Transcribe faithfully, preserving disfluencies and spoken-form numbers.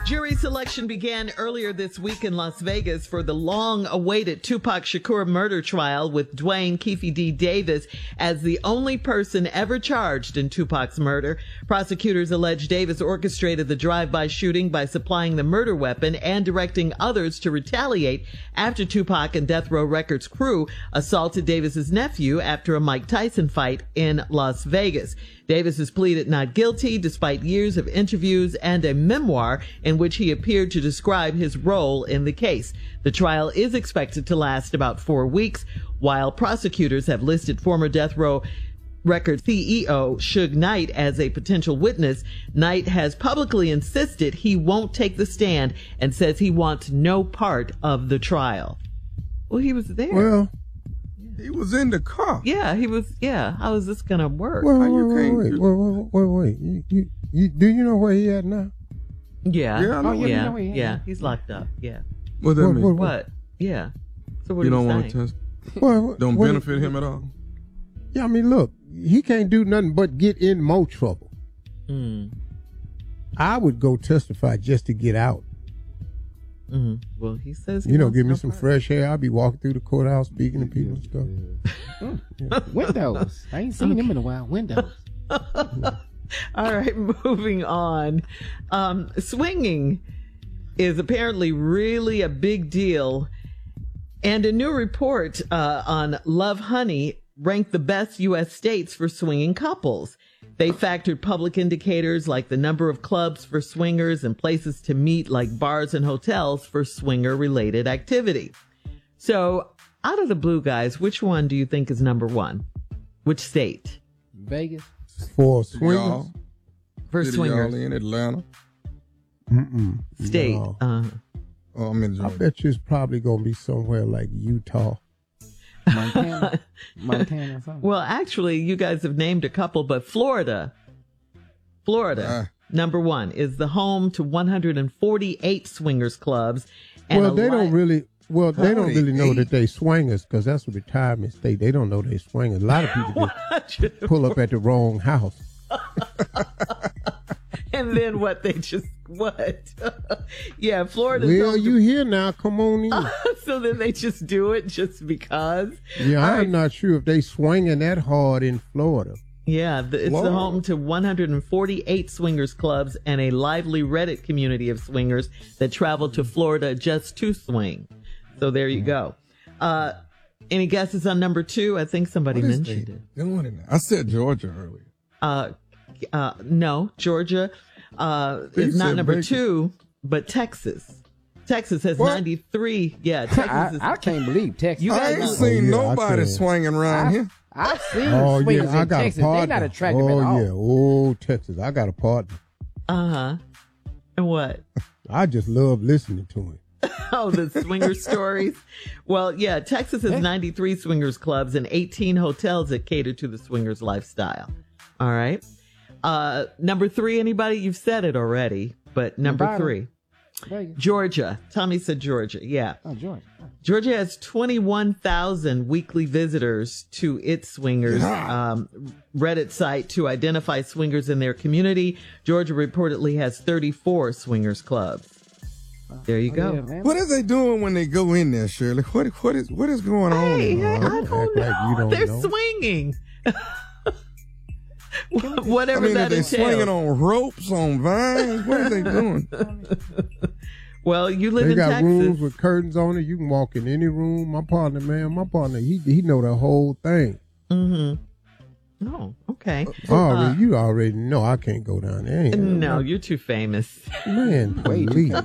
Jury selection began earlier this week in Las Vegas for the long-awaited Tupac Shakur murder trial, with Dwayne Keefe D. Davis as the only person ever charged in Tupac's murder. Prosecutors allege Davis orchestrated the drive-by shooting by supplying the murder weapon and directing others to retaliate after Tupac and Death Row Records crew assaulted Davis's nephew after a Mike Tyson fight in Las Vegas. Davis has pleaded not guilty despite years of interviews and a memoir in which he appeared to describe his role in the case. The trial is expected to last about four weeks. While prosecutors have listed former Death Row Records C E O Suge Knight as a potential witness, Knight has publicly insisted he won't take the stand and says he wants no part of the trial. Well, he was there. Well, he was in the car. Yeah, he was. Yeah. How is this going to work? Wait, How wait, you wait, can't wait, do- wait, wait, wait, wait. You, you, you, do you know where he at now? Yeah. Yeah, I know yeah. where Yeah. know where he yeah. at. He's locked up. Yeah. What that What- mean? what- What? Yeah. So what You are don't you want saying? to test? What, what, Don't what- benefit him at all. Yeah, I mean, look, he can't do nothing but get in more trouble. Mm. I would go testify just to get out. Mm. Well, he says, he You know, wants give me no some part. fresh air. I'll be walking through the courthouse speaking to people and stuff. Windows. I ain't seen him in a while. Windows. All right, moving on. Um, swinging is apparently really a big deal. And a new report uh, on Love Honey ranked the best U S states for swinging couples. They factored public indicators like the number of clubs for swingers and places to meet like bars and hotels for swinger-related activity. So, out of the blue, guys, which one do you think is number one? Which state? Vegas. For swingers? Y'all, For city swingers. y'all in Atlanta. Mm-mm. State. No. Uh, Oh, I'm in I Georgia. bet you it's probably going to be somewhere like Utah. Montana. Montana or something. well, actually, you guys have named a couple, but Florida, Florida, Ah. number one, is the home to one hundred forty-eight swingers clubs. And Well, a they li- don't really. Well, they don't really know forty-eight. that they swingers because that's a retirement state. They don't know they swingers. A lot of people just pull up at the wrong house. and then what? They just what? yeah, Florida's Well, home to- you here now? Come on in. so then they just do it just because. Yeah, All I'm right. not sure if they swinging that hard in Florida. Yeah, the, it's the Florida. home to one hundred forty-eight swingers clubs and a lively Reddit community of swingers that travel to Florida just to swing. So there you go. Uh, any guesses on number two? I think somebody What is mentioned they it. doing in there? I said Georgia earlier. Uh, uh, no, Georgia uh, You is not said number Vegas. two, but Texas. Texas has What? ninety-three. Yeah, I, Texas is. I can't believe Texas. You I guys ain't know- seen Oh, yeah, I nobody can. swinging around I, here. I've seen Oh swingers yeah, I in got Texas. a partner. They're not attractive oh at all. yeah, oh Texas, I got a partner. Uh huh. And what? I just love listening to him. Oh, the swinger stories. Well, yeah, Texas has ninety-three swingers clubs and eighteen hotels that cater to the swingers lifestyle. All right. Uh, number three, anybody? You've said it already, but number Nevada. three, Vegas. Georgia. Tommy said Georgia. Yeah. Oh, Georgia. Georgia has twenty-one thousand weekly visitors to its swingers Yeah. um, Reddit site to identify swingers in their community. Georgia reportedly has thirty-four swingers clubs. There you Oh, go. yeah, man. What are they doing when they go in there, Shirley? What what is what is going on? Hey, I don't don't act like you know. don't They're know. swinging. I Whatever mean, are that they entails. swinging on ropes, on vines? What are they doing? Well, you live They in got Texas. rooms with curtains on it. You can walk in any room. My partner, man, my partner, he he know the whole thing. Mm-hmm. Oh, okay. Already, you already know I can't go down there. Ain't No, you're too famous. man, Way too please.